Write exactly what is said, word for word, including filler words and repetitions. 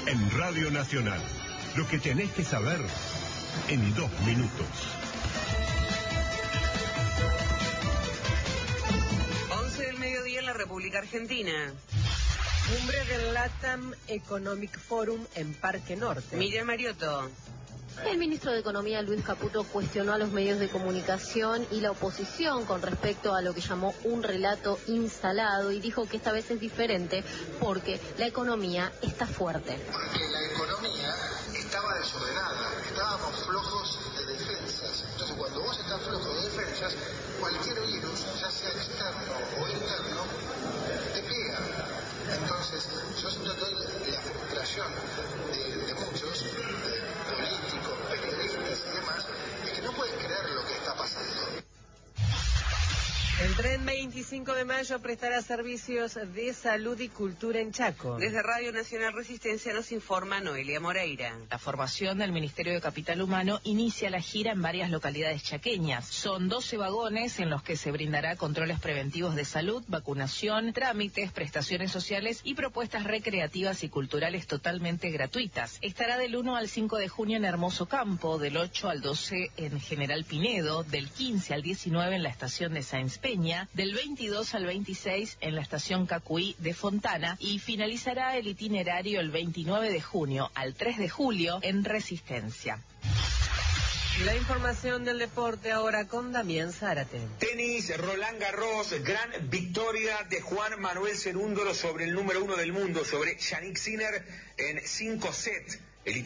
en Radio Nacional. Lo que tenés que saber en dos minutos. once del mediodía en la República Argentina. Cumbre del LATAM Economic Forum en Parque Norte. Miriam Mariotto. El ministro de Economía, Luis Caputo, cuestionó a los medios de comunicación y la oposición con respecto a lo que llamó un relato instalado y dijo que esta vez es diferente porque la economía está fuerte. Porque la economía estaba desordenada, estábamos flojos de defensas. Entonces, cuando vos estás flojo de defensas, cualquier virus, ya sea externo o interno, te pega. Entonces, yo siento que la frustración de, de muchos, de políticos, periodistas y demás, es que no pueden creer lo que está pasando. El tren veinticinco de mayo prestará servicios de salud y cultura en Chaco. Desde Radio Nacional Resistencia nos informa Noelia Moreira. La formación del Ministerio de Capital Humano inicia la gira en varias localidades chaqueñas. Son doce vagones en los que se brindará controles preventivos de salud, vacunación, trámites, prestaciones sociales y propuestas recreativas y culturales totalmente gratuitas. Estará del uno al cinco de junio en Hermoso Campo, del ocho al doce en General Pinedo, del quince al diecinueve en la estación de Sáenz Peña, del veintidós al veintiséis en la estación Cacuí de Fontana y finalizará el itinerario el veintinueve de junio al tres de julio en Resistencia. La información del deporte ahora con Damián Zárate. Tenis, Roland Garros, gran victoria de Juan Manuel Cerúndolo sobre el número uno del mundo, sobre Yannick Sinner en cinco sets.